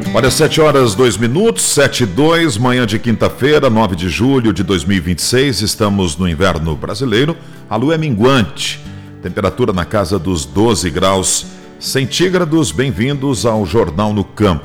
Olha, 7h02, 7h02, manhã de quinta-feira, 9 de julho de 2026, estamos no inverno brasileiro, a lua é minguante, temperatura na casa dos 12 graus centígrados, bem-vindos ao Jornal no Campo.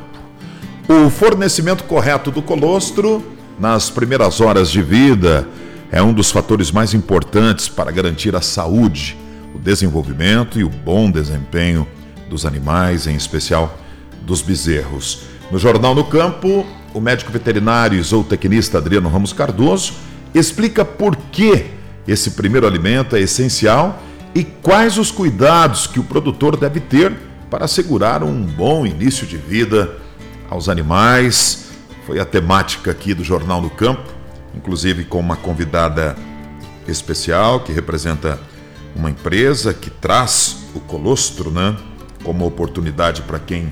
O fornecimento correto do colostro nas primeiras horas de vida é um dos fatores mais importantes para garantir a saúde, o desenvolvimento e o bom desempenho dos animais, em especial dos bezerros. No Jornal no Campo, o médico veterinário e zootecnista Adriano Ramos Cardoso explica por que esse primeiro alimento é essencial e quais os cuidados que o produtor deve ter para assegurar um bom início de vida aos animais. Foi a temática aqui do Jornal no Campo, inclusive com uma convidada especial que representa uma empresa que traz o colostro, como oportunidade para quem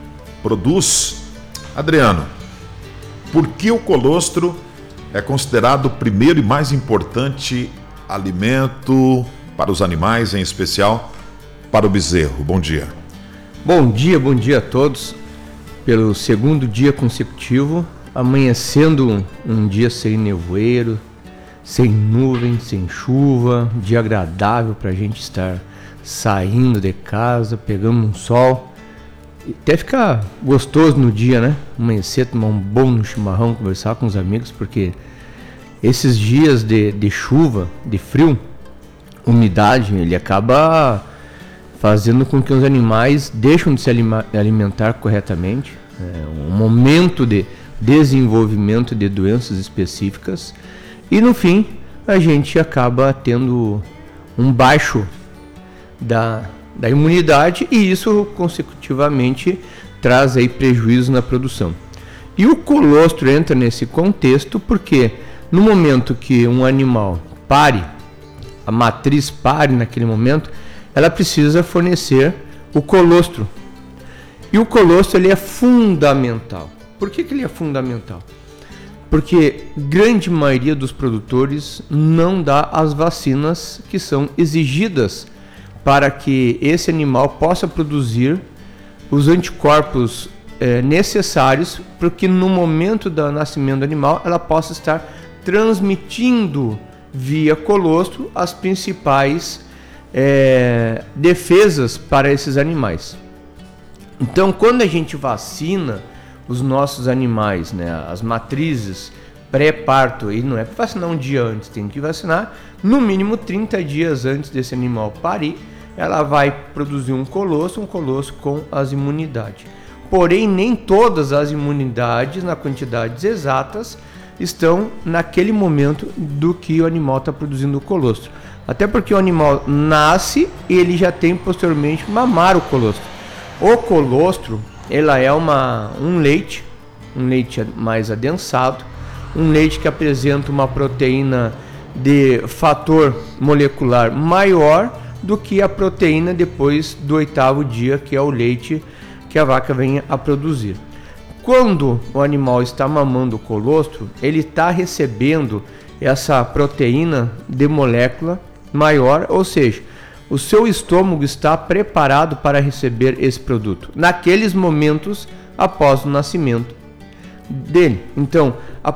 produz. Adriano, por que o colostro é considerado o primeiro e mais importante alimento para os animais, em especial para o bezerro? Bom dia. Bom dia a todos. Pelo segundo dia consecutivo, amanhecendo um dia sem nevoeiro, sem nuvem, sem chuva, um dia agradável para a gente estar saindo de casa, pegando um sol. Até ficar gostoso no dia, Amanhecer, tomar um bom chimarrão, conversar com os amigos, porque esses dias de chuva, de frio, umidade, ele acaba fazendo com que os animais deixam de se alimentar corretamente. É um momento de desenvolvimento de doenças específicas e no fim a gente acaba tendo um baixo da imunidade e isso consecutivamente traz aí prejuízo na produção. E o colostro entra nesse contexto porque no momento que um animal pare, a matriz pare naquele momento, ela precisa fornecer o colostro. E o colostro ele é fundamental. Por que ele é fundamental? Porque grande maioria dos produtores não dá as vacinas que são exigidas para que esse animal possa produzir os anticorpos necessários para que no momento do nascimento do animal ela possa estar transmitindo via colostro as principais defesas para esses animais. Então, quando a gente vacina os nossos animais, as matrizes pré-parto, e não é para vacinar um dia antes, tem que vacinar no mínimo 30 dias antes desse animal parir, ela vai produzir um colostro com as imunidades. Porém, nem todas as imunidades, na quantidades exatas, estão naquele momento do que o animal está produzindo o colostro. Até porque o animal nasce e ele já tem posteriormente mamar o colostro. O colostro, ela é um leite mais adensado, um leite que apresenta uma proteína de fator molecular maior do que a proteína depois do 8º dia, que é o leite que a vaca vem a produzir. Quando o animal está mamando o colostro, ele está recebendo essa proteína de molécula maior, ou seja, o seu estômago está preparado para receber esse produto naqueles momentos após o nascimento dele. Então,